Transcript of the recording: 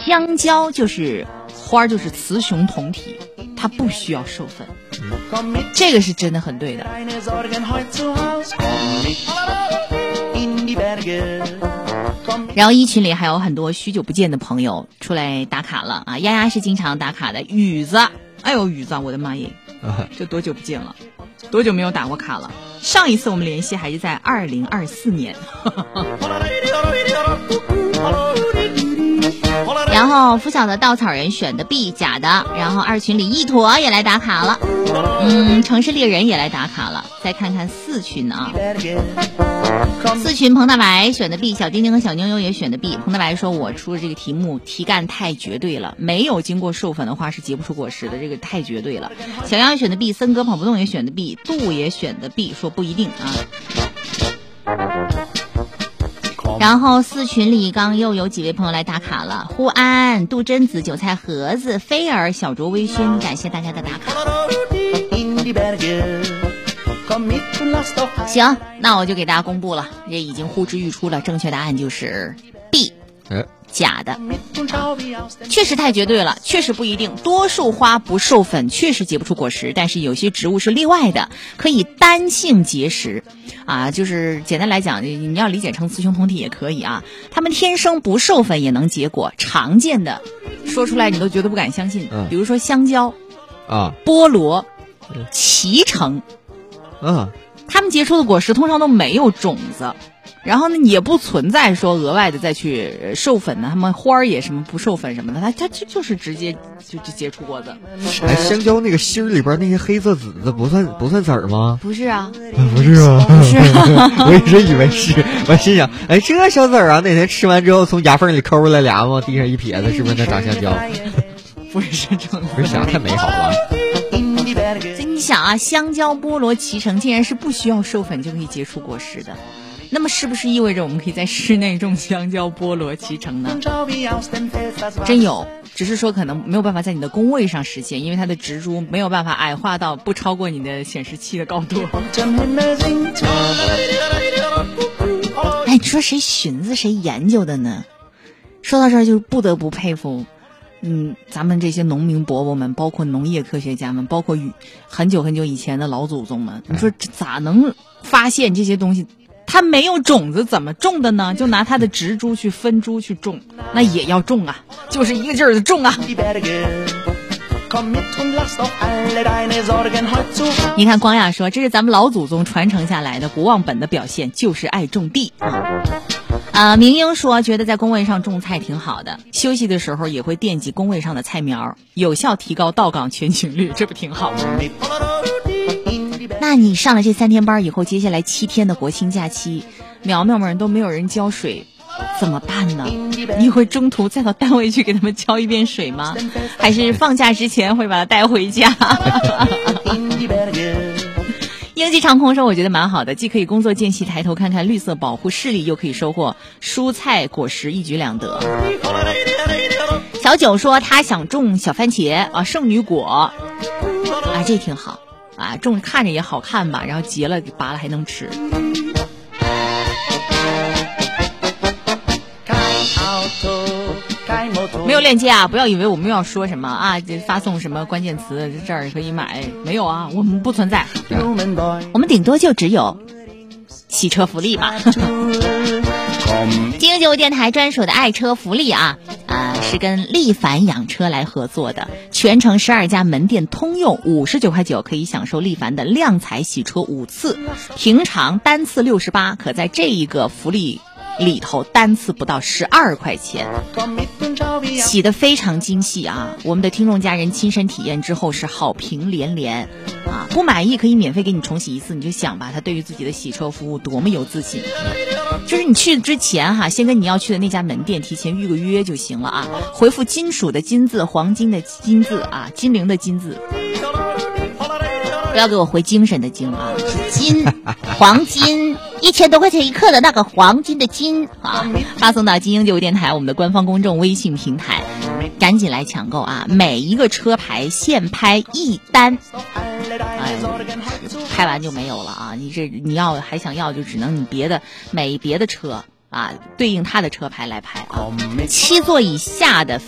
香蕉就是花，就是雌雄同体，它不需要授粉，这个是真的很对的。然后群里还有很多许久不见的朋友出来打卡了啊，丫丫是经常打卡的，雨子，哎呦雨子，我的妈耶，这多久不见了，多久没有打过卡了？上一次我们联系还是在2024年。然后拂晓的稻草人选的 B 假的，然后二群里一坨也来打卡了，城市猎人也来打卡了，再看看4群啊，4群彭大白选的 B， 小丁丁和小妞妞也选的 B。彭大白说，我出的这个题目题干太绝对了，没有经过授粉的话是结不出果实的，这个太绝对了。小杨也选的 B， 森哥跑不动也选的 B， 杜也选的 B， 说不一定啊。然后4群里刚又有几位朋友来打卡了，呼安、杜真子、韭菜盒子、菲儿、小卓微醺，感谢大家的打卡。行，那我就给大家公布了，这已经呼之欲出了，正确答案就是 B， 假的，确实太绝对了，确实不一定，多数花不授粉确实结不出果实，但是有些植物是例外的，可以单性结实啊，就是简单来讲，你要理解成雌雄同体也可以啊，它们天生不授粉也能结果，常见的说出来你都觉得不敢相信，比如说香蕉啊、菠萝、脐橙，它们结出的果实通常都没有种子，然后呢也不存在说额外的再去授粉呢，它们花儿也什么不授粉什么的，它就是直接就结出果子。 香蕉那个芯里边那些黑色籽子不算籽儿吗？ 不是啊， 不是啊，不是啊，我一直以为是，我心想，哎，这小籽儿啊，那天吃完之后从牙缝里抠出来俩往地上一撇子，是不是那长香蕉？ 不是这种， 不是想太美好了。 所以你想啊，香蕉、菠萝、脐橙竟然是不需要授粉就可以结出果实的，那么是不是意味着我们可以在室内种香蕉、菠萝、脐橙呢？真有，只是说可能没有办法在你的工位上实现，因为它的植株没有办法矮化到不超过你的显示器的高度。哎，你说谁寻思谁研究的呢？说到这儿就不得不佩服咱们这些农民伯伯们，包括农业科学家们，包括很久很久以前的老祖宗们，你说咋能发现这些东西它没有种子怎么种的呢？就拿它的植株去分株去种，那也要种啊，就是一个劲儿的种啊。你看光亚说，这是咱们老祖宗传承下来的不忘本的表现，就是爱种地明英说，觉得在工位上种菜挺好的，休息的时候也会惦记工位上的菜苗，有效提高到岗全勤率，这不挺好吗？那你上了这3天班以后，接下来7天的国庆假期，苗苗们都没有人浇水，怎么办呢？你会中途再到单位去给他们浇一遍水吗？还是放假之前会把它带回家？英吉长空说，我觉得蛮好的，既可以工作间隙抬头看看绿色保护视力，又可以收获蔬菜果实，一举两得。小九说他想种小番茄圣女果这挺好种看着也好看吧，然后结了拔了还能吃。没有链接不要以为我们要说什么发送什么关键词这儿可以买，没有我们不存在，我们顶多就只有洗车福利嘛。金鹰9电台专属的爱车福利是跟力帆养车来合作的，全程12家门店通用，59块9可以享受力帆的亮彩洗车5次，平常单次68，可在这一个福利里头单次不到12块钱，洗得非常精细我们的听众家人亲身体验之后是好评连连不满意可以免费给你重洗一次，你就想吧，他对于自己的洗车服务多么有自信。就是你去之前先跟你要去的那家门店提前预个约就行了回复金属的金字，黄金的金字金陵的金字，不要给我回精神的精是金黄金1000多块钱1克的那个黄金的金发送到金鹰9电台我们的官方公众微信平台，赶紧来抢购每一个车牌限拍1单拍完就没有了你要还想要就只能你别的车对应他的车牌来拍7座以下的